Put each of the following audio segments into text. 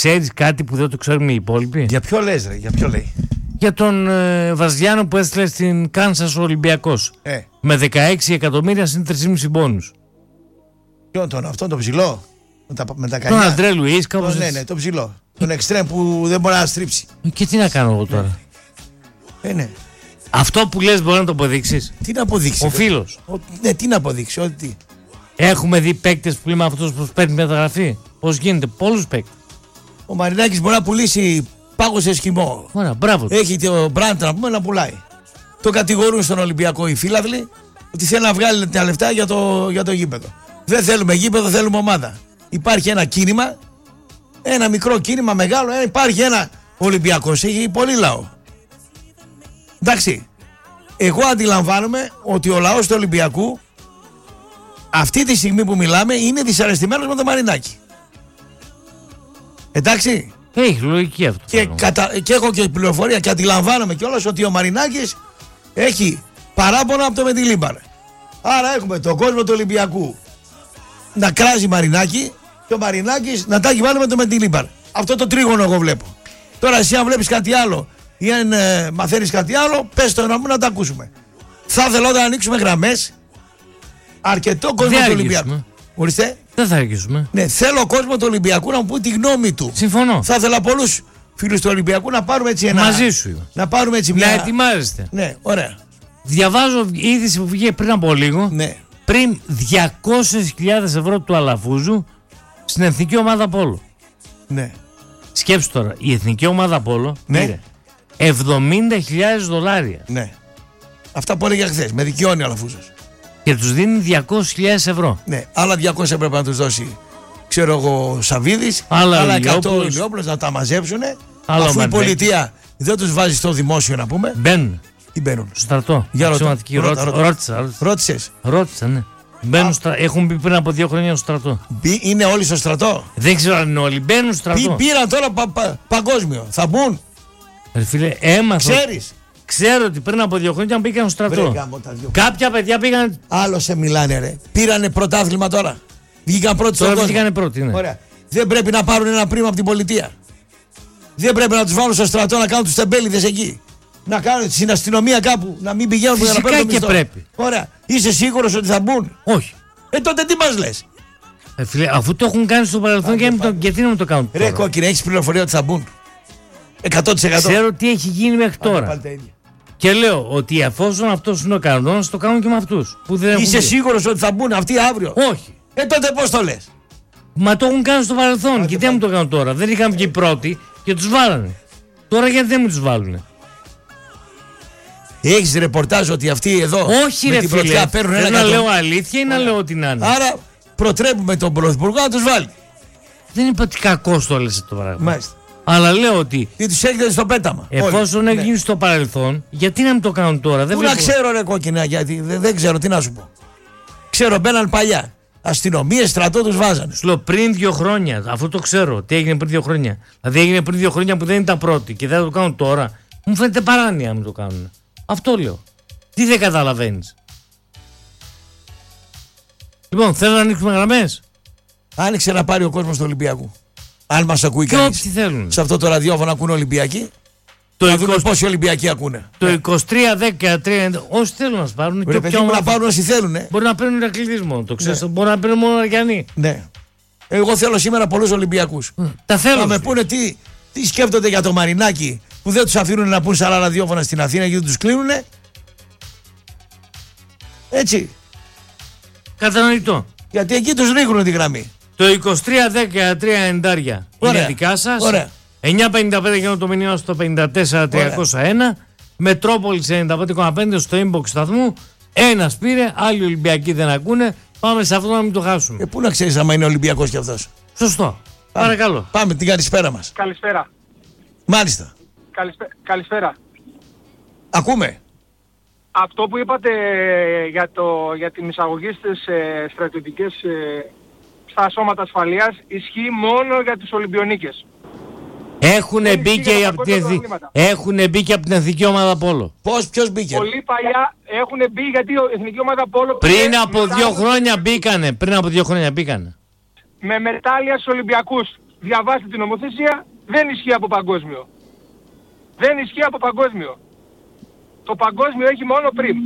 ξέρεις κάτι που δεν το ξέρουμε οι υπόλοιποι? Για ποιο λες, ρε, για ποιο λέει? Για τον Βαζιάνο που έστειλε στην Κάνσας ο Ολυμπιακός. Με 16 εκατομμύρια συν 3,5 πόνους. Ποιον αυτόν τον ψηλό? Με τα τον Αντρέ Λουίς, κάπως. Ναι, το ψηλό. Τον εξτρέμ που δεν μπορεί να στρίψει. Και τι να κάνω εγώ τώρα? Ναι. Αυτό που λες μπορεί να το αποδείξεις? Τι να αποδείξει? Ο φίλος. Ναι, τι να αποδείξει? Ότι. Έχουμε δει παίκτες που είμαι αυτός που παίρνει μεταγραφή. Πώς γίνεται? Πολλούς παίκτες. Ο Μαρινάκης μπορεί να πουλήσει πάγο σε σκημό. Ωραία, μπράβο. Έχει το μπραντ να πούμε να πουλάει. Το κατηγορούν στον Ολυμπιακό οι φίλαθλοι ότι θέλει να βγάλει τα λεφτά για το γήπεδο. Δεν θέλουμε γήπεδο, θέλουμε ομάδα. Υπάρχει ένα κίνημα, ένα μικρό κίνημα, μεγάλο. Υπάρχει ένα Ολυμπιακός, έχει πολύ λαό. Εντάξει. Εγώ αντιλαμβάνομαι ότι ο λαός του Ολυμπιακού αυτή τη στιγμή που μιλάμε είναι δυσαρεστημένος με το Μαρινάκη. Εντάξει. Έχει λογική αυτό. Και έχω και πληροφορία και αντιλαμβάνομαι κιόλας ότι ο Μαρινάκης έχει παράπονα από το Μεντιλίμπαρ. Άρα έχουμε τον κόσμο του Ολυμπιακού να κράζει Μαρινάκη και ο Μαρινάκης να τα έχει βάλει με το Μεντιλίμπαρ. Αυτό το τρίγωνο εγώ βλέπω. Τώρα εσύ αν βλέπεις κάτι άλλο ή αν μαθαίνεις κάτι άλλο, πες το να μου να τα ακούσουμε. Θα ήθελα όταν ανοίξουμε γραμμές αρκετό κόσμο του Ολυμπιακού. Ορίστε. Δεν θα αρχίσουμε. Ναι, θέλω κόσμο του Ολυμπιακού να μου πει τη γνώμη του. Συμφωνώ. Θα ήθελα πολλούς φίλους του Ολυμπιακού να πάρουμε έτσι ένα. Μαζί σου. Να πάρουμε έτσι μια. Να ετοιμάζεστε. Ναι, ωραία. Διαβάζω είδηση που βγήκε πριν από λίγο. Ναι. Πριν 200.000 ευρώ του Αλαφούζου στην εθνική ομάδα Πόλο. Ναι. Σκέψου τώρα, η εθνική ομάδα Πόλο πήρε $70.000. Ναι. Αυτά που έλεγε χθες. Με δικαιώνει ο Αλαφούζος. Και τους δίνει 200.000 ευρώ. Ναι, άλλα 200 πρέπει να τους δώσει, ξέρω εγώ, ο Σαββίδης. Άλλα 100 Ηλιόπουλος να τα μαζέψουν. Αφού η πολιτεία δεν τους βάζει στο δημόσιο να πούμε. Μπαίνουν. Τι μπαίνουν? Στο στρατό. Για Ρώτησα. Ρώτησα, ναι. Έχουν μπει πριν από 2 χρόνια στο στρατό. Είναι όλοι στο στρατό? Δεν ξέρω αν είναι όλοι. Μπαίνουν στο στρατό. Πήραν τώρα παγκόσμιο. Θα μπουν. Φίλε, έμαθα. Ξέρεις. Ξέρω ότι πριν από 2 χρόνια πήγαν στο στρατό. Κάποια παιδιά πήγαν. Άλλο σε μιλάνε, ρε. Πήρανε πρωτάθλημα τώρα. Βγήκαν πρώτοι στον κόσμο. Βγήκαν πρώτοι, ναι. Ωραία. Δεν πρέπει να πάρουν ένα πρίμα από την πολιτεία. Δεν πρέπει να τους βάλουν στο στρατό να κάνουν τους τεμπέληδες εκεί. Να κάνουν στην αστυνομία κάπου. Να μην πηγαίνουν για να παίρνουν το μισθό. Πρέπει. Ωραία. Είσαι σίγουρος ότι θα μπουν? Όχι. Τότε τι μας λες? Φίλε, αφού το έχουν κάνει στο παρελθόν, γιατί να το κάνουν τώρα? Ρε κόκκινε, έχεις πληροφορία ότι θα μπουν? 100%. Ξέρω τι έχει γίνει μέχρι τώρα. Και λέω ότι εφόσον αυτός είναι ο κανόνας, το κάνουν και με αυτούς. Είσαι σίγουρος ότι θα μπουν αυτοί αύριο? Όχι. Τότε πώς το λες? Μα το έχουν κάνει στο παρελθόν. Και τι να μου το κάνουν τώρα? Δεν είχαν βγει πρώτοι και τους βάλανε. Τώρα γιατί δεν μου τους βάλουνε? Έχεις ρεπορτάζ ότι αυτοί εδώ? Όχι, ρε φίλε. Θέλω να λέω αλήθεια ή να λέω ότι να είναι? Άρα προτρέπουμε τον Πρωθυπουργό να τους βάλει. Δεν είπα ότι κακώς το λες το πράγμα. Μάλιστα. Αλλά λέω ότι. Τι τους έρχεται στο πέταμα. Εφόσον έγινε στο παρελθόν, γιατί να μην το κάνουν τώρα? Πού να ξέρω, ρε κόκκινα, γιατί δεν ξέρω τι να σου πω. Ξέρω, μπαίναν παλιά. Αστυνομίες, στρατό τους βάζανε. Σου λέω πριν 2 χρόνια. Αυτό το ξέρω. Τι έγινε πριν 2 χρόνια. Δηλαδή έγινε πριν 2 χρόνια που δεν ήταν πρώτοι και δεν θα το κάνουν τώρα. Μου φαίνεται παράνοια να το κάνουν. Αυτό λέω. Τι δεν καταλαβαίνεις? Λοιπόν, θέλω να ανοίξουμε γραμμές. Άνοιξε να πάρει ο κόσμος του Ολυμπιακού. Αν μας ακούει κανείς. Όποιοι θέλουν. Σε αυτό το ραδιόφωνο ακούνε Ολυμπιακοί. Να δούμε πόσοι Ολυμπιακοί ακούνε. Το 23-10-30. Όσοι θέλουν να σπάρουν. Ρε παιδί μου, να πάρουν όσοι θέλουν. Μπορεί να παίρνουν Ηρακλήδης μόνο. Το ξέρεις. Ναι. Μπορεί να παίρνουν μόνο Αριανοί. Ναι. Εγώ θέλω σήμερα πολλούς Ολυμπιακούς. Τα θέλω. Να με πούνε τι σκέφτονται για το Μαρινάκι που δεν τους αφήνουν να πούν σε άλλα ραδιόφωνα στην Αθήνα γιατί τους κλείνουνε. Έτσι. Κατανοητό. Γιατί εκεί τους ρίχνουν τη γραμμή. Το 23-10-30 είναι δικά σας. Ωραία. 9.55 γίνω το μηνύμα στο 54-301. Μετρόπολης 95,5 στο inbox σταθμού. Ένας πήρε, άλλοι Ολυμπιακοί δεν ακούνε. Πάμε σε αυτό να μην το χάσουμε. Πού να ξέρεις άμα είναι Ολυμπιακός κι αυτός? Σωστό. Παρακαλώ. Πάμε την καλησπέρα μας. Καλησπέρα. Μάλιστα. Καλησπέρα. Ακούμε. Αυτό που είπατε για την εισαγωγή στις στρατιωτικές στα σώματα ασφαλείας ισχύει μόνο για τους Ολυμπιονίκες. Έχουν μπει και από την εθνική ομάδα Πόλο. Ποιος μπήκε? Πολύ παλιά έχουν μπει γιατί η εθνική ομάδα Πόλο πριν από 2 χρόνια μπήκανε. Με μετάλλια στους Ολυμπιακούς. διαβάστε την νομοθεσία, δεν ισχύει από παγκόσμιο. Δεν ισχύει από παγκόσμιο. Το παγκόσμιο έχει μόνο πριμ.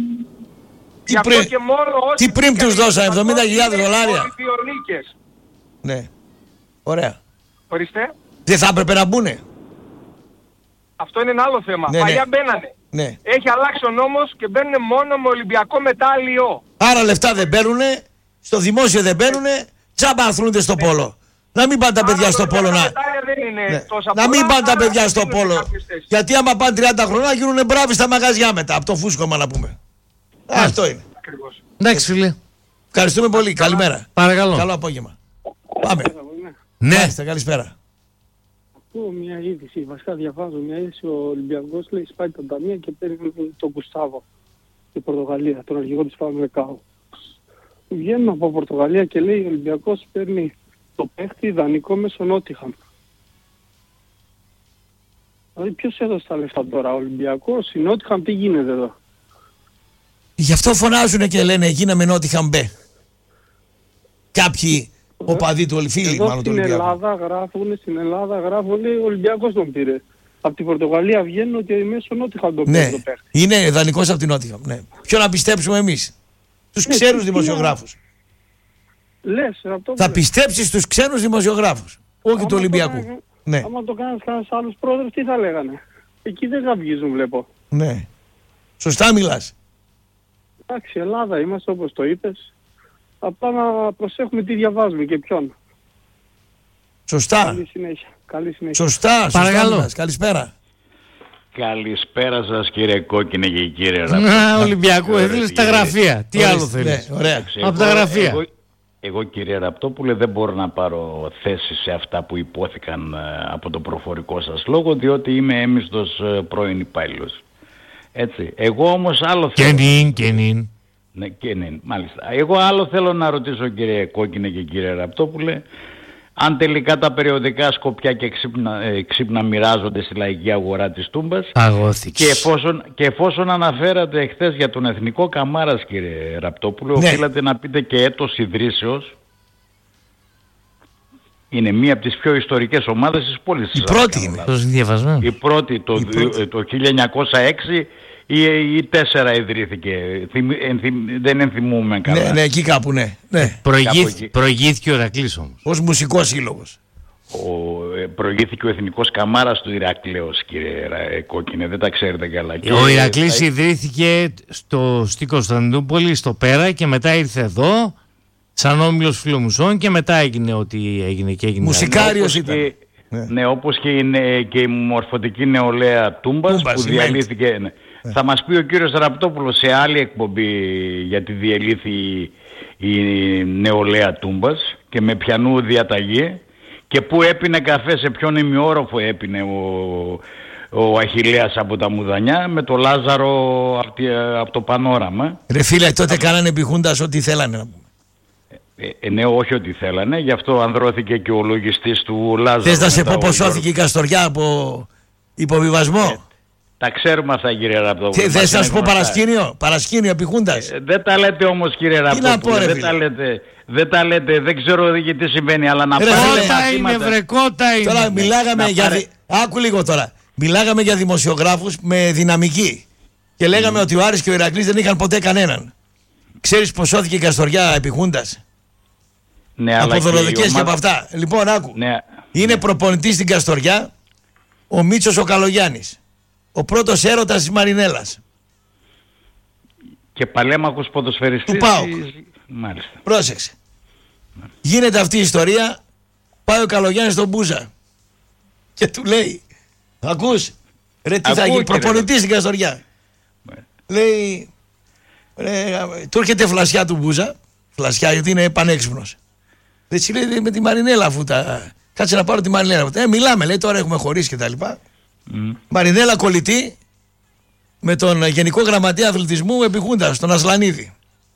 Τι πριμ τους δώσα, $70.000? Ολυμπιονίκες. Ναι. Ωραία. Ορίστε. Δεν θα έπρεπε να μπουνε? Αυτό είναι ένα άλλο θέμα. Ναι, Παλιά ναι. μπαίνανε. Ναι. Έχει αλλάξει ο νόμος και μπαίνουν μόνο με Ολυμπιακό μετάλλιο. Άρα λεφτά δεν παίρνουνε, στο δημόσιο δεν παίρνουνε, τσάμπα αθλούνται στο πόλο. Να μην πάνε τα παιδιά στο πόλο να... Να μην πάνε τα παιδιά στο πόλο. Γιατί άμα πάνε 30 χρόνια γίνουνε μπράβοι στα μαγαζιά μετά, από το φούσκωμα να πούμε. Αυτό είναι. Εντάξει φίλε. Ευχαριστούμε πολύ. Καλημέρα. Παρακαλώ. Καλό απόγευμα. Πάμε. Ναι. Μάλιστα, καλησπέρα. Ακούω μια είδηση, βασικά διαβάζω μια είδηση, ο Ολυμπιακός λέει σπάει τα ταμεία και παίρνει τον Γκουστάβο στην Πορτογαλία, τον αρχηγό της Παναμαϊκάου. Βγαίνουν από Πορτογαλία και λέει ο Ολυμπιακός παίρνει το παίχτη δανεικό μέσω Νότιχαμ. Δηλαδή ποιος έδωσε τα λεφτά τώρα, ο Ολυμπιακός, η Νότιχαμ, τι γίνεται εδώ? Γι' αυτό φωνάζουν και λένε γίναμε Νότιχαμ μπε. Κάποιοι οπαδοί του φίλοι μάλλον του Ολυμπιακού. Στην Ελλάδα γράφουν, λέει ο Ολυμπιακός τον πήρε. Από την Πορτογαλία βγαίνουν ότι μέσω Νότιχαμ τον πήρε το παίχτη. Είναι δανεικός από την Νότιχαμ. Ναι. Ποιο να πιστέψουμε εμείς? Τους ξένους δημοσιογράφους. Λες, θα πιστέψεις τους ξένους δημοσιογράφους, όχι του Ολυμπιακού. Ναι. Άμα το κάνεις κανένας άλλος πρόεδρος, τι θα λέγανε? Εκεί δεν γαυγίζουν, βλέπω. Ναι. Σωστά μιλάς. Εντάξει, Ελλάδα είμαστε όπως το είπες. Απλά να προσέχουμε τι διαβάζουμε και ποιον. Σωστά. Καλή συνέχεια. Σωστά. Παρακαλώ. Καλησπέρα. Καλησπέρα σας κύριε Κόκκινε και κύριε Ραπτόπουλε. Ολυμπιακού, έδειξε τα γραφεία. Τι άλλο θέλεις? Ναι, ωραία. Από τα γραφεία. Εγώ κύριε Ραπτόπουλε δεν μπορώ να πάρω θέση σε αυτά που υπόθηκαν από το προφορικό σας λόγο, διότι είμαι έμιστος πρώην υπάλληλος. Έτσι. Εγώ όμως άλλο θέλω... Κενήν. Ναι, κενήν, μάλιστα. Εγώ άλλο θέλω να ρωτήσω κύριε Κόκκινε και κύριε Ραπτόπουλε, αν τελικά τα περιοδικά σκοπιά και ξύπνα μοιράζονται στη λαϊκή αγορά της Τούμπας. Και εφόσον αναφέρατε εχθές για τον Εθνικό Καμάρας κύριε Ραπτόπουλο, οφείλατε να πείτε και έτος ιδρύσεως. Είναι μία από τις πιο ιστορικές ομάδες της πόλης. Η πρώτη είναι. Η πρώτη το 1906 ή 4 ιδρύθηκε. Δεν ενθυμούμε καλά. Ναι, εκεί κάπου, ναι. Προηγήθηκε ο Ηρακλής όμως. Ως μουσικός σύλλογος. Προηγήθηκε ο Εθνικός Καμάρας του Ηρακλέως, κύριε Κόκκινε, δεν τα ξέρετε καλά. Ο Ηρακλής ιδρύθηκε στην Κωνσταντινούπολη, στο Πέρα, και μετά ήρθε εδώ σαν όμιλος φιλομουσών και μετά έγινε ό,τι έγινε και έγινε. Μουσικάριος ήταν. Ναι, όπως και η μορφωτική νεολαία Τούμπας που διαλύθηκε. Ναι. Θα μας πει ο κύριος Ραπτόπουλος σε άλλη εκπομπή γιατί διελύθη η νεολαία Τούμπας και με ποιανού διαταγή και πού έπινε καφέ, σε ποιον ημιόροφο έπινε ο Αχιλλέας από τα Μουδανιά με το Λάζαρο από το Πανόραμα. Ρε φίλε, τότε κάνανε επιχούντας ό,τι θέλανε να πούμε. Ναι, όχι ό,τι θέλανε, γι' αυτό ανδρώθηκε και ο λογιστής του Λάζαρου. Θες να σε πω πως σώθηκε η Καστοριά από υποβιβασμό? Τα ξέρουμε αυτά κύριε Ραπτόπουλε. Δεν θα σου πω παρασκήνιο επιχούντας. Δεν τα λέτε όμως κύριε Ραπτόπουλε. Δεν τα λέτε, δεν ξέρω γιατί συμβαίνει, αλλά να πάρετε είναι βρεκότα είναι. Τώρα μιλάγαμε άκου λίγο τώρα. Μιλάγαμε για δημοσιογράφους με δυναμική. Και λέγαμε ότι ο Άρης και ο Ηρακλής δεν είχαν ποτέ κανέναν. Ξέρεις πως σώθηκε η Καστοριά επιχούντας? Ναι, από δωροδοκίες και από αυτά. Λοιπόν, άκου. Είναι προπονητής στην Καστοριά ο Μίτσος ο Καλογιάννης. Ο πρώτος έρωτας της Μαρινέλας. Και παλέμαχος ποδοσφαιριστής. Του ΠΑΟΚ. Μάλιστα. Πρόσεξε. Γίνεται αυτή η ιστορία. Πάει ο Καλογιάννης στον Μπούζα. Και του λέει, ακούς, ρε τι θα γίνει, προπονητής στην Καστοριά. Λέει, του έρχεται φλασιά του Μπούζα. Φλασιά γιατί είναι πανέξυπνος. Έτσι λέει με τη Μαρινέλα αφού τα... Κάτσε να πάρω τη Μαρινέλα. Μιλάμε, λέει, τώρα έχουμε χωρίσει και τα λοιπά. Μαρινέλα κολλητή με τον Γενικό Γραμματέα Αθλητισμού επιχούντας, τον Ασλανίδη.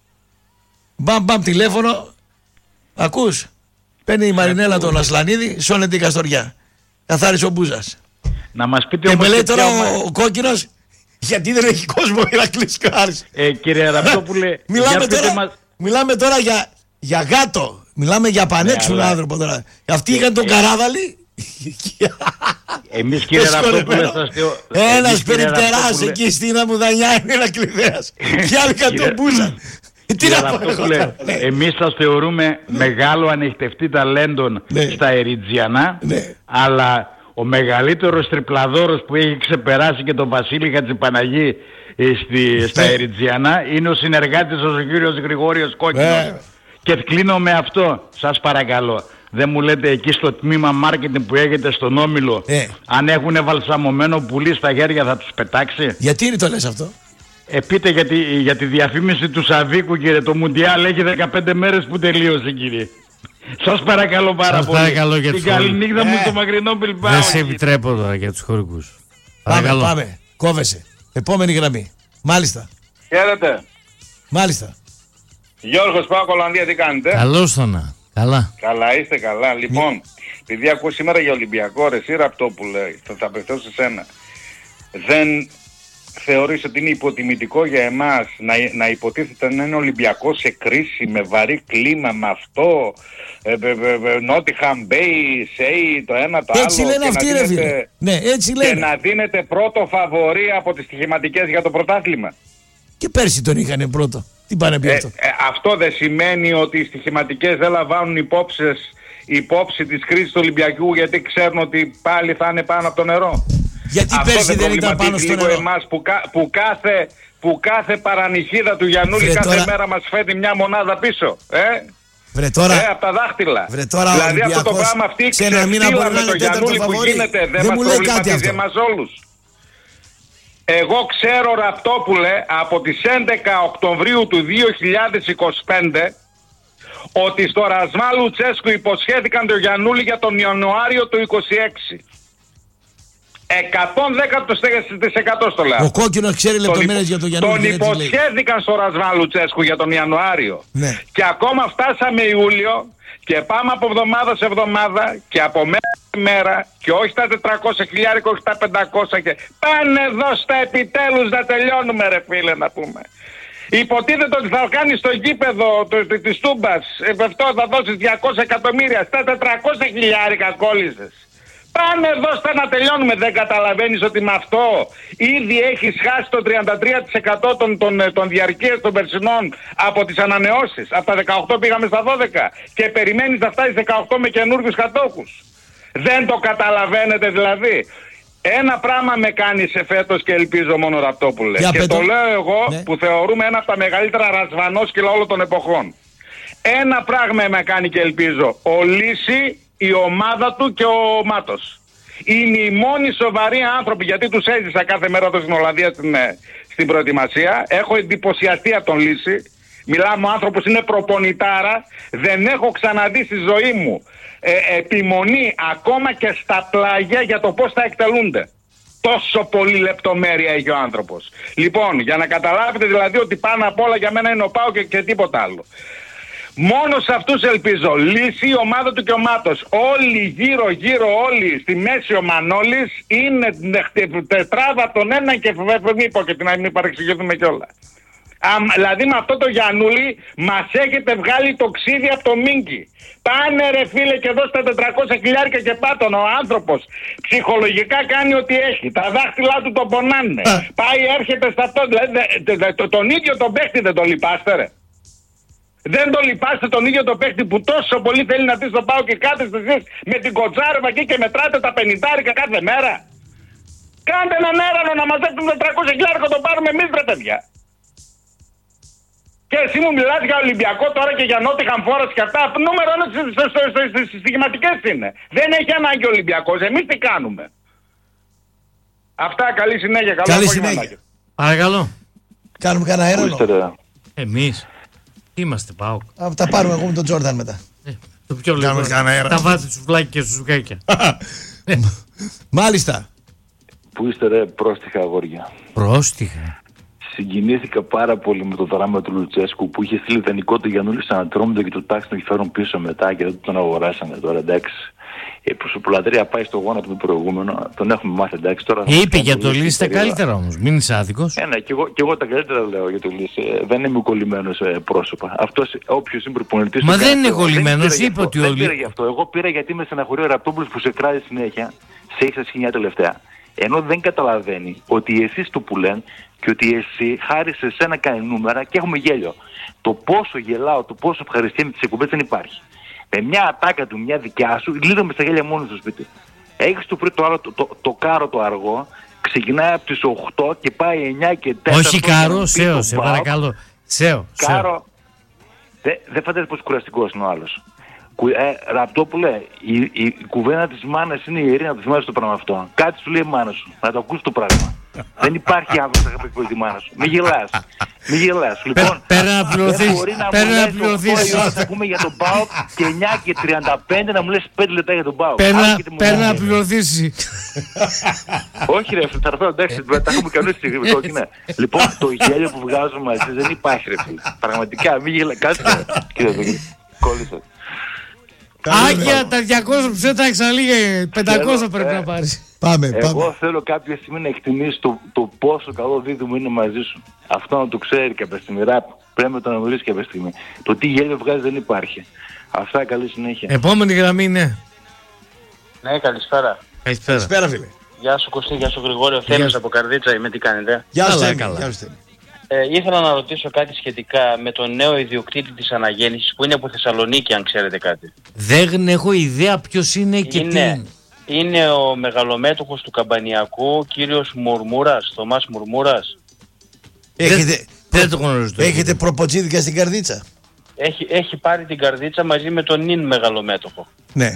Μπαμ τηλέφωνο. Ακούς? Παίρνει η Μαρινέλα τον Ασλανίδη, σώνεται την Καστοριά. Καθάρισε ο Μπούζας. Να μας πείτε και με λέει τώρα ο Κόκκινος, γιατί δεν έχει κόσμο Ηρακλής και ο Άρης. Κύριε Ραπτόπουλε, μιλάμε τώρα για γάτο. Μιλάμε για πανέξυπνο άνθρωπο τώρα. Αυτοί είχαν τον Καράβαλη. Εμείς κύριε Ραπτόπουλε ένας περιπτεράς εκεί στην Αμμουδανιά είναι ένα κλειδέας. Και άλλοι κατομπούσαν. Κύριε Ραπτόπουλε, εμείς σας θεωρούμε μεγάλο ανοιχτευτή ταλέντων στα Εριτζιανά, αλλά ο μεγαλύτερος τριπλαδόρος που έχει ξεπεράσει και τον Βασίλη Χατζηπαναγή στα Εριτζιανά είναι ο συνεργάτης ο κύριος Γρηγόριος Κόκκινος. Και κλείνω με αυτό, σας παρακαλώ. Δεν μου λέτε εκεί στο τμήμα marketing που έχετε στον Όμιλο, αν έχουν βαλσαμωμένο πουλί στα χέρια θα τους πετάξει? Γιατί το λες αυτό? Πείτε για τη διαφήμιση του Σαβίκου, κύριε. Το Μουντιάλ έχει 15 μέρες που τελείωσε, κύριε. Σας παρακαλώ πάρα πολύ. Παρακαλώ για την καλή νύχτα μου στο μακρινό Μπιλμπάο. Δεν σε επιτρέπω τώρα για τους χωρικούς. Πάμε. Κόβεσαι. Επόμενη γραμμή. Μάλιστα. Χαίρετε. Μάλιστα. Γιώργος, πάω Ολλανδία, τι κάνετε? Καλώς το να. Καλά. Καλά, είστε καλά. Λοιπόν, επειδή ακούω σήμερα για Ολυμπιακό, ρε εσύ Ραπτόπουλε, θα απευθυνθώ σε σένα. Δεν θεωρείς ότι είναι υποτιμητικό για εμάς να υποτίθεται να είναι Ολυμπιακό σε κρίση, με βαρύ κλίμα, με αυτό, Νότιχαμ Μπέι, Σέι, το ένα το έτσι άλλο. Λένε αυτοί, ρε φίλε. Ναι, έτσι λένε. Και να δίνετε πρώτο φαβορί από τις στοιχηματικές για το πρωτάθλημα. Και πέρσι τον είχανε πρώτο. Τι πάνε πει αυτό? Αυτό δεν σημαίνει ότι οι στοιχηματικές δεν λαμβάνουν υπόψη της κρίσης του Ολυμπιακού, γιατί ξέρουν ότι πάλι θα είναι πάνω από το νερό? Γιατί πέρσι δεν ήταν πάνω στο νερό? Εμάς που κάθε παρανυχίδα του Γιαννούλη κάθε μέρα μας φέρνει μια μονάδα πίσω. Βρε τώρα, από τα δάχτυλα. Βρε τώρα, δηλαδή αυτό το πράγμα αυτή η ξεφτύλα με το Γιαννούλη που γίνεται δεν μας προβληματίζει εμάς όλους. Εγώ ξέρω, Ραπτόπουλε, από τις 11 Οκτωβρίου του 2025 ότι στο Ρασμά Λουτσέσκου υποσχέθηκαν τον Γιαννούλη για τον Ιανουάριο του 26. 110% στο λέω. Ο Κόκκινος ξέρει λεπτομέρειες για τον Γιαννούλη. Τον υποσχέθηκαν στο Ρασμά Λουτσέσκου για τον Ιανουάριο. Ναι. Και ακόμα φτάσαμε Ιούλιο και πάμε από εβδομάδα σε εβδομάδα και από μέρα σε μέρα και όχι τα 400 χιλιάρικα, όχι τα 500 και πάνε εδώ στα επιτέλους να τελειώνουμε, ρε φίλε, να πούμε. Υποτίθεται ότι θα κάνει στο γήπεδο της Τούμπας, αυτό θα δώσεις 200 εκατομμύρια, στα 400 χιλιάρικα κόλλησες. Πάνε εδώ στα να τελειώνουμε. Δεν καταλαβαίνεις ότι με αυτό ήδη έχεις χάσει το 33% των διαρκείας των περσινών από τις ανανεώσεις? Από τα 18 πήγαμε στα 12 και περιμένεις να φτάσεις 18 με καινούργιους κατόχους. Δεν το καταλαβαίνετε δηλαδή? Ένα πράγμα με κάνει σε φέτος και ελπίζω μόνο, Ραπτόπουλε, και το λέω εγώ, που θεωρούμε ένα από τα μεγαλύτερα ρασβανόσκυλα όλων των εποχών. Ένα πράγμα με κάνει και ελπίζω. Ο Λύση, η ομάδα του και ο Μάτος είναι οι μόνοι σοβαροί άνθρωποι, γιατί τους έζησα κάθε μέρα εδώ στην Ολλανδία στην προετοιμασία. Έχω εντυπωσιαστεί από τον Λύση. Μιλάμε, ο άνθρωπος είναι προπονητάρα. Δεν έχω ξαναδεί στη ζωή μου επιμονή ακόμα και στα πλάγια για το πώς θα εκτελούνται. Τόσο πολύ λεπτομέρεια έχει ο άνθρωπος. Λοιπόν, για να καταλάβετε δηλαδή ότι πάνω απ' όλα για μένα είναι ο ΠΑΟ και τίποτα άλλο. Μόνο σε αυτούς ελπίζω. Λύση, η ομάδα του και ο Μάτος. Όλοι γύρω όλοι στη μέση ο Μανώλης είναι τετράδα τον έναν και μη πω και να μην παρεξηγηθούμε κιόλα. Δηλαδή με αυτό το Γιαννούλη μας έχετε βγάλει το ξύδι από το Μίνκι. Πάνε ρε φίλε και εδώ στα 400 χιλιάρικα και πάτων. Ο άνθρωπος ψυχολογικά κάνει ό,τι έχει. Τα δάχτυλά του τον πονάνε. Πάει, έρχεται στα αυτό. Δηλαδή, τον ίδιο τον παίχτη δεν τον λυπάστε, ρε? Δεν τον λυπάστε τον ίδιο τον παίχτη που τόσο πολύ θέλει να δει στο ΠΑΟ και κάθεστε εσείς με την κοτσάρευα εκεί και μετράτε τα 50 κάθε μέρα? Κάντε έναν έρανο να μαζέψουμε 400 χιλιάρικα, το πάρουμε εμείς, ρε παιδιά. Και εσύ μου μιλάς για Ολυμπιακό τώρα και για Νότιχαμ Φόρεστ και αυτά. Νούμερο 1 στις στοιχηματικές είναι. Δεν έχει ανάγκη ο Ολυμπιακός. Εμείς τι κάνουμε? Αυτά, καλή συνέχεια. Καλή συνέχεια. Παρακαλώ. Κάνουμε κανένα έρανο? Εμείς είμαστε ΠΑΟΚ. Τα πάρουμε εγώ με τον Τζόρνταν μετά. Το πιο λίγο. Τα βάζει του σουβλάκι και σου ζουκάκια. Μάλιστα. Πού είστε ρε πρόστιχα αγόρια? Πρόστιχα? συγκινήθηκα πάρα πολύ με το δράμα του Λουτσέσκου που είχε στείλει δανεικό του Γιαννούλη σαν Ατρόμητο και του τάξη τον φέρουν πίσω μετά και δεν τον αγοράσανε τώρα, εντάξει. Η προσωπολατρεία πάει στο γόνατο του προηγούμενο, τον έχουμε μάθει, εντάξει. Τώρα είπε για το Λύση τα καλύτερα όμως, μην είσαι άδικος. Ναι, και εγώ τα καλύτερα λέω για το Λύση. Δεν είμαι κολλημένος πρόσωπα. Αυτός, όποιος είναι προπονητής. Μα δεν είναι κολλημένος, είπε ότι δεν πήρα γι' αυτό. Εγώ πήρα γιατί με στεναχωρεί ο Ραπτόπουλος που σε κράζει συνέχεια, σε έχει στα σκηνιά τελευταία. Ενώ δεν καταλαβαίνει ότι εσείς του που λένε και ότι εσύ χάρη σε σένα κάνει νούμερα και έχουμε γέλιο. Το πόσο γελάω, το πόσο ευχαριστιέμαι τις εκπομπές δεν υπάρχει. Με μια ατάκα του, μια δικιά σου, λύγαμε στα γέλια μόνο στο σπίτι. Έχεις του πριν το άλλο, το κάρο το αργό, ξεκινάει από τις 8 και πάει 9 και 4. Όχι κάρο, Σέο, σε παρακαλώ. Σέο. Κάρο, δεν φαντάζεσαι πως κουραστικός είναι ο άλλος. Ραπτόπουλε, η κουβέντα της μάνας είναι ιερή, να το θυμάσαι το πράγμα αυτό. Κάτι σου λέει η μάνα σου, να το ακούσει το πράγμα. Δεν υπάρχει άνθρωπος να πει τη μάνα σου. Μην γελάς. Μην γελάς. Λοιπόν, πέρα να πληρωθείς. Δεν μπορεί να μου λες 8 η ώρα θα πούμε για τον ΠΑΟΚ και 9 και 35 να μου λες 5 λεπτά για τον ΠΑΟΚ. Πέρα να πληρωθείς. Όχι ρε, θα έρθω, εντάξει, τα έχουμε κανονίσει. Λοιπόν, το γέλιο που βγάζουμε μαζί δεν υπάρχει ρε φίλε. Πραγματικά, μην γελάς. Κάτσε, κύριε κόλλησε. Άγια, τα 200 που σε τα ξαναλήγε, 500 πρέπει να πάρεις. Εγώ θέλω κάποια στιγμή να εκτιμήσεις το πόσο καλό δίδυμο είναι μαζί σου. Αυτό να το ξέρει κάποια στιγμή. Πρέπει να το αναγνωρίσει κάποια στιγμή. Το τι γέλιο βγάζει δεν υπάρχει. Αυτά, καλή συνέχεια. Επόμενη γραμμή είναι. Ναι, καλησπέρα. Καλησπέρα, φίλε. Γεια σου Κωστή, γεια σου Γρηγόριο. Θέμης από Καρδίτσα, είμαι, τι κάνετε? Γεια σου, ήθελα να ρωτήσω κάτι σχετικά με τον νέο ιδιοκτήτη της Αναγέννησης που είναι από Θεσσαλονίκη, αν ξέρετε κάτι. Δεν έχω ιδέα ποιος είναι και τι είναι. Είναι ο μεγαλομέτωχος του Καμπανιακού, κύριος Μουρμούρας, Θωμάς Μουρμούρας. Δεν το γνωρίζω. Έχετε προποτζίδικα στην Καρδίτσα? Έχει πάρει την Καρδίτσα μαζί με τον νυν μεγαλομέτωχο. Ναι.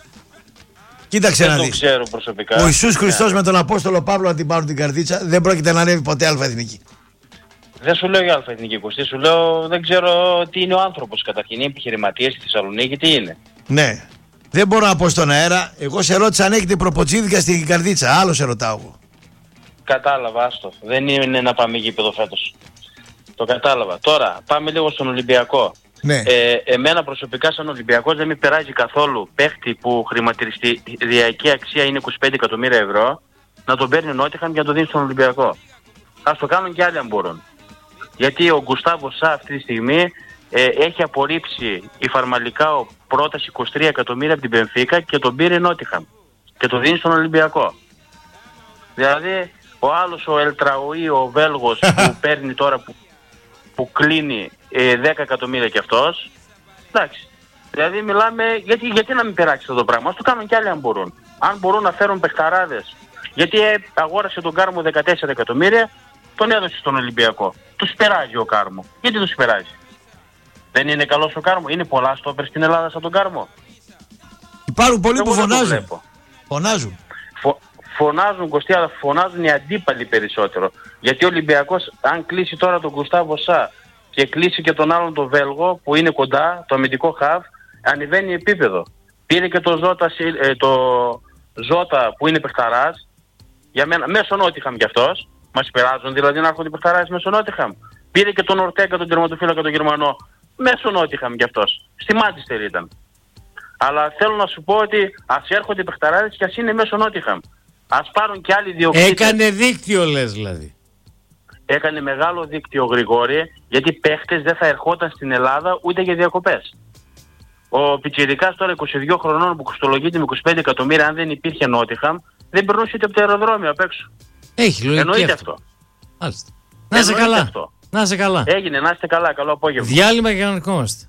Κοίταξε να δεις. Δεν το ξέρω προσωπικά. Ο Ιησούς Χριστός με τον Απόστολο Παύλο να την πάρουν την Καρδίτσα δεν πρόκειται να ανέβει ποτέ αλφα-εθνική. Δεν σου λέω για αλφα-εθνική, Κωστή, σου λέω δεν ξέρω τι είναι ο άνθρωπος καταρχήν. Είναι επιχειρηματίας στη Θεσσαλονίκη, τι είναι. Ναι. Δεν μπορώ να πω στον αέρα. Εγώ σε ρώτησα αν έχετε προποτζίδικα στην Καρδίτσα. Άλλο σε ρωτάω εγώ. Κατάλαβα, άστο. Δεν είναι να πάμε γήπεδο φέτος. Το κατάλαβα. Τώρα πάμε λίγο στον Ολυμπιακό. Ναι. Εμένα προσωπικά σαν Ολυμπιακός δεν με περάζει καθόλου παίχτη που χρηματιστηριακή αξία είναι 25 εκατομμύρια ευρώ να τον παίρνει ο Νότιχαμ για να το δίνει στον Ολυμπιακό. Ας το κάνουν και άλλοι αν μπορούν. Γιατί ο Γκουστάβο Σα αυτή τη στιγμή έχει απορρίψει η Φαρμαλικάο πρόταση 23 εκατομμύρια από την Μπενφίκα και τον πήρε Νότιχαμ και το δίνει στον Ολυμπιακό. Δηλαδή ο άλλος ο Ελτραουή, ο Βέλγος που παίρνει τώρα που κλείνει 10 εκατομμύρια κι αυτός. Εντάξει. Δηλαδή μιλάμε γιατί να μην περάξει αυτό το πράγμα. Ας το κάνουν κι άλλοι αν μπορούν. Αν μπορούν να φέρουν παιχταράδες. Γιατί αγόρασε τον Κάρμο 14 εκατομμύρια, τον έδωσε στον Ολυμπιακό. Τους περάζει ο Κάρμο. Γιατί τους περάζει? Δεν είναι καλός ο Κάρμο? Είναι πολλά στόπερ στην Ελλάδα σαν τον Κάρμο? Υπάρχουν πολλοί που φωνάζουν. Φωνάζουν Κωστή, αλλά φωνάζουν οι αντίπαλοι περισσότερο. Γιατί ο Ολυμπιακός αν κλείσει τώρα τον Γκουστάβο Σα και κλείσει και τον άλλον τον Βέλγο που είναι κοντά, το αμυντικό χαβ, ανεβαίνει επίπεδο. Πήρε και το Ζώτα που είναι παιχταράς, για μένα μέσω Νότιχαμ κι αυτός. Μας περάζουν δηλαδή να έρχονται οι παιχταράς μέσω Νότιχαμ. Πήρε και τον Ορτέγκα, τον τερματοφύλακα τον Γερμανό, μέσω Νότιχαμ κι αυτός. Στη Μάντσεστερ ήταν. Αλλά θέλω να σου πω ότι ας έρχονται οι παιχταράδες και ας είναι μέσω Νότιχαμ. Ας πάρουν και άλλοι διοκτήτες. Έκανε δίκτυο λες δηλαδή. Έκανε μεγάλο δίκτυο Γρηγόρη, γιατί παίχτες δεν θα ερχόταν στην Ελλάδα ούτε για διακοπές. Ο πιτσιρικάς τώρα 22 χρονών που κοστολογείται με 25 εκατομμύρια, αν δεν υπήρχε Νότιχαμ, δεν περνούσε ούτε από το αεροδρόμιο απ' έξω. Έχει λογική. Εννοείται αυτό. Μάλιστα. Να είσαι καλά. Αυτό. Να είσαι καλά. Έγινε, να είστε καλά. Καλό απόγευμα. Διάλειμμα και να ερχόμαστε.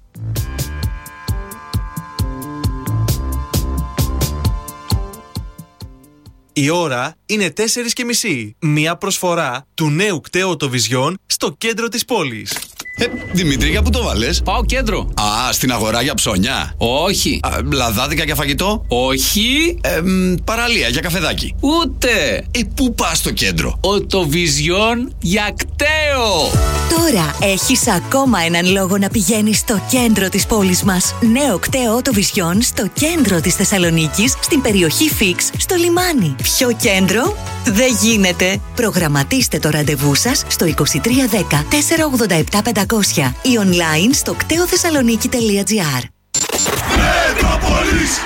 Η ώρα είναι 4:30. Μια προσφορά του νέου κταίου Vision στο κέντρο της πόλης. Δημήτρη, για πού το βάλες? Πάω κέντρο. Α, στην αγορά για ψώνια. Όχι. Λαδάδικα για φαγητό. Όχι. Παραλία για καφεδάκι. Ούτε. Πού πας στο κέντρο? Το Vision για κταίο. Τώρα έχεις ακόμα έναν λόγο να πηγαίνεις στο κέντρο της πόλης μας. Νέο κταίο Vision στο κέντρο της Θεσσαλονίκης, στην περιοχή Φίξ, στο λιμάνι. Ποιο κέντρο? Δεν γίνεται. Προγραμματίστε το ραντεβού σας στο 2310 487 500 ή online στο κτεοθεσσαλονίκη.gr. Μετρόπολης.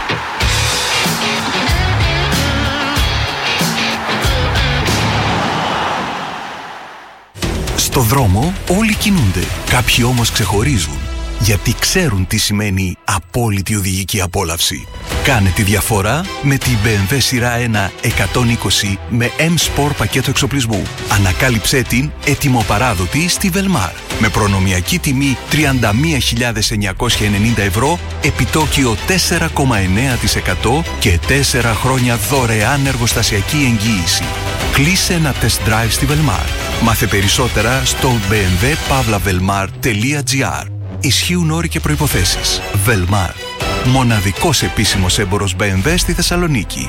Στο δρόμο όλοι κινούνται. Κάποιοι όμως ξεχωρίζουν. Γιατί ξέρουν τι σημαίνει απόλυτη οδηγική απόλαυση. Κάνε τη διαφορά με την BMW σειρά 1 120 με M-Sport πακέτο εξοπλισμού. Ανακάλυψέ την ετοιμοπαράδοτη στη Velmar. Με προνομιακή τιμή 31.990 ευρώ, επιτόκιο 4,9% και 4 χρόνια δωρεάν εργοστασιακή εγγύηση. Κλείσε ένα test drive στη Velmar. Μάθε περισσότερα στο bmw-velmar.gr. Ισχύουν όροι και προϋποθέσεις. Velmar. Μοναδικός επίσημος έμπορος BMW στη Θεσσαλονίκη.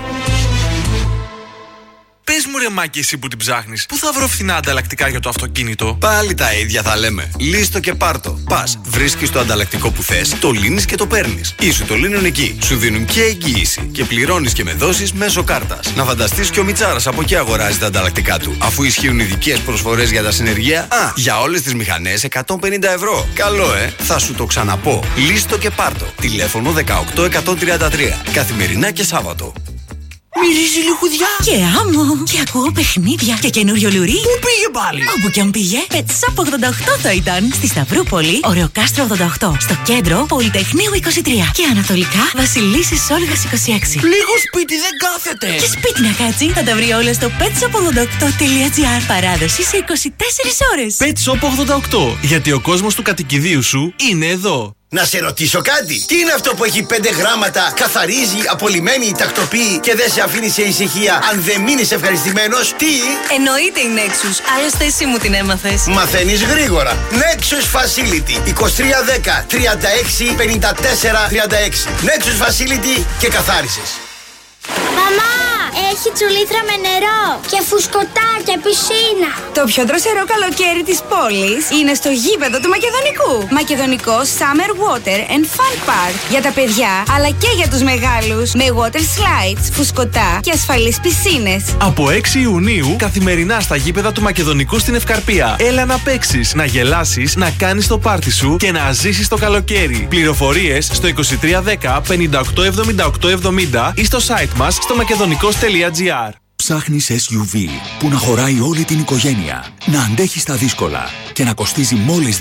Πες μου ρε Μάκη, εσύ που την ψάχνεις, πού θα βρω φθηνά ανταλλακτικά για το αυτοκίνητο? Πάλι τα ίδια θα λέμε. Λύστο και πάρτο. Πας, βρίσκεις το ανταλλακτικό που θες, το λύνεις και το παίρνεις. Ή σου το λύνουν εκεί. Σου δίνουν και εγγύηση. Και πληρώνεις και με δόσεις μέσω κάρτας. Να φανταστείς και ο Μιτσάρας από εκεί αγοράζει τα ανταλλακτικά του. Αφού ισχύουν ειδικές προσφορές για τα συνεργεία, για όλες τις μηχανές 150 ευρώ. Καλό, θα σου το ξαναπώ. Λύστο και πάρτο. Τηλέφωνο 18133. Καθημερινά και Σάββατο. Μυρίζει λιχουδιά και άμμο. Και ακούω παιχνίδια και καινούριο λουρί. Πού πήγε πάλι? Όπου κι αν πήγε, Pet Shop 88 θα ήταν. Στη Σταυρούπολη, Ωρεοκάστρο 88. Στο κέντρο, Πολυτεχνείου 23. Και ανατολικά, Βασιλίσσης Όλγας 26. Λίγο σπίτι δεν κάθεται. Και σπίτι να κάτσει, θα τα βρει όλα στο petshop88.gr. Παράδοση σε 24 ώρες. Pet Shop 88. Γιατί ο κόσμος του κατοικιδίου σου είναι εδώ. Να σε ρωτήσω κάτι. Τι είναι αυτό που έχει 5 γράμματα, καθαρίζει, απολυμμένει, τακτοποιεί και δεν σε αφήνει σε ησυχία αν δεν μείνεις ευχαριστημένος? Τι? Εννοείται η Nexus. Άλλωστε εσύ μου την έμαθες. Μαθαίνεις γρήγορα. Nexus Facility 2310 36 54 36. Nexus Facility και καθάρισες. Μαμά, έχει τσουλήθρα με νερό και φουσκωτά και πισίνα. Το πιο δροσερό καλοκαίρι της πόλης είναι στο γήπεδο του Μακεδονικού. Μακεδονικό Summer Water and Fun Park. Για τα παιδιά, αλλά και για τους μεγάλους. Με water slides, φουσκωτά και ασφαλείς πισίνες. Από 6 Ιουνίου, καθημερινά στα γήπεδα του Μακεδονικού στην Ευκαρπία. Έλα να παίξεις, να γελάσεις, να κάνεις το πάρτι σου και να ζήσεις το καλοκαίρι. Πληροφορίες στο 2310 58 78 70 ή στο site μας στο makedonico.gr. Ψάχνεις SUV που να χωράει όλη την οικογένεια, να αντέχει στα δύσκολα και να κοστίζει μόλις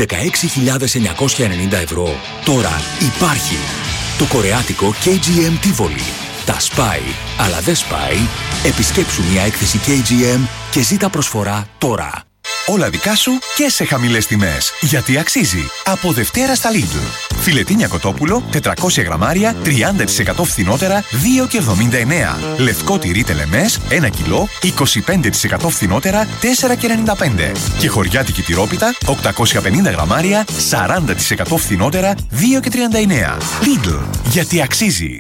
16.990 ευρώ. Τώρα υπάρχει το κορεάτικο KGM Tivoli. Τα σπάει, αλλά δεν σπάει. Επισκέψου μια έκθεση KGM και ζήτα προσφορά τώρα. Όλα δικά σου και σε χαμηλές τιμές. Γιατί αξίζει. Από Δευτέρα στα Lidl. Φιλετίνια κοτόπουλο, 400 γραμμάρια, 30% φθηνότερα, 2,79. Λευκό τυρί τελεμές, 1 κιλό, 25% φθηνότερα, 4,95. Και χωριάτικη τυρόπιτα, 850 γραμμάρια, 40% φθηνότερα, 2,39. Lidl. Γιατί αξίζει.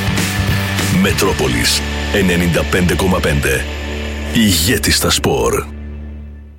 Μετρόπολης 95,5. Ηγέτη στα σπορ.